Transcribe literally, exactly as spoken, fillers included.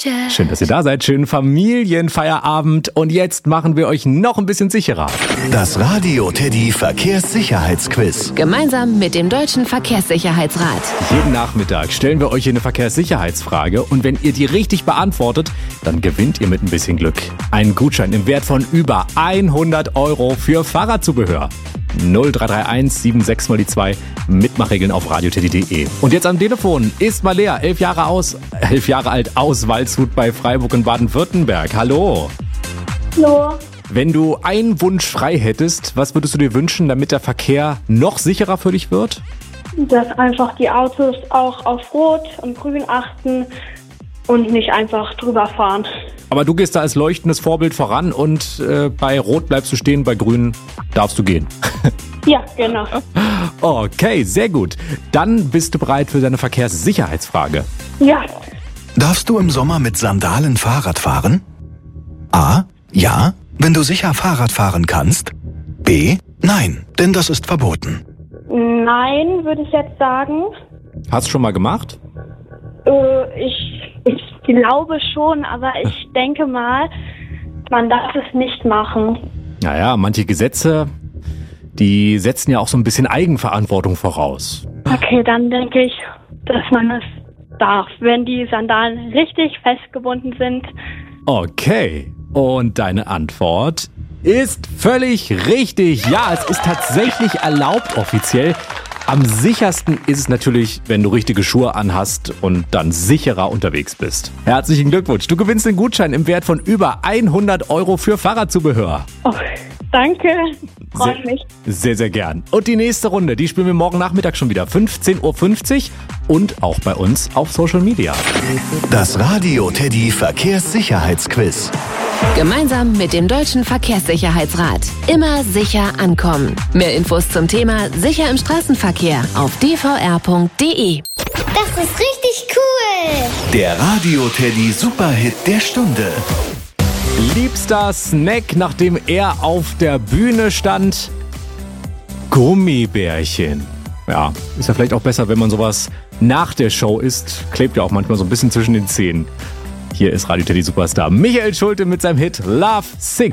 Schön, dass ihr da seid. Schönen Familienfeierabend. Und jetzt machen wir euch noch ein bisschen sicherer. Das Radio Teddy Verkehrssicherheitsquiz. Gemeinsam mit dem Deutschen Verkehrssicherheitsrat. Jeden Nachmittag stellen wir euch hier eine Verkehrssicherheitsfrage. Und wenn ihr die richtig beantwortet, dann gewinnt ihr mit ein bisschen Glück einen Gutschein im Wert von über hundert Euro für Fahrradzubehör. null drei drei eins sieben sechs mal die zwei. Mitmachregeln auf radioteddy punkt de. Und jetzt am Telefon ist Malea, elf Jahre aus, elf Jahre alt aus Waldshut bei Freiburg in Baden-Württemberg. Hallo. Hallo. Wenn du einen Wunsch frei hättest, was würdest du dir wünschen, damit der Verkehr noch sicherer für dich wird? Dass einfach die Autos auch auf Rot und Grün achten und nicht einfach drüber fahren. Aber du gehst da als leuchtendes Vorbild voran und äh, bei Rot bleibst du stehen, bei Grün darfst du gehen. Ja, genau. Okay, sehr gut. Dann bist du bereit für deine Verkehrssicherheitsfrage. Ja. Darfst du im Sommer mit Sandalen Fahrrad fahren? A. Ja, wenn du sicher Fahrrad fahren kannst. B. Nein, denn das ist verboten. Nein, würde ich jetzt sagen. Hast du schon mal gemacht? Äh, ich, ich glaube schon, aber ich denke mal, man darf es nicht machen. Naja, manche Gesetze, die setzen ja auch so ein bisschen Eigenverantwortung voraus. Okay, dann denke ich, dass man es darf, wenn die Sandalen richtig festgebunden sind. Okay, und deine Antwort ist völlig richtig. Ja, es ist tatsächlich erlaubt offiziell. Am sichersten ist es natürlich, wenn du richtige Schuhe anhast und dann sicherer unterwegs bist. Herzlichen Glückwunsch, du gewinnst den Gutschein im Wert von über hundert Euro für Fahrradzubehör. Oh, danke, freue mich. Sehr, sehr gern. Und die nächste Runde, die spielen wir morgen Nachmittag schon wieder, fünfzehn Uhr fünfzig und auch bei uns auf Social Media. Das Radio Teddy Verkehrssicherheitsquiz. Gemeinsam mit dem Deutschen Verkehrssicherheitsrat. Immer sicher ankommen. Mehr Infos zum Thema Sicher im Straßenverkehr auf d v r punkt d e. Das ist richtig cool. Der Radio Teddy Superhit der Stunde. Liebster Snack, nachdem er auf der Bühne stand? Gummibärchen. Ja, ist ja vielleicht auch besser, wenn man sowas nach der Show isst. Klebt ja auch manchmal so ein bisschen zwischen den Zähnen. Hier ist Radio Teddy Superstar Michael Schulte mit seinem Hit Love Sick.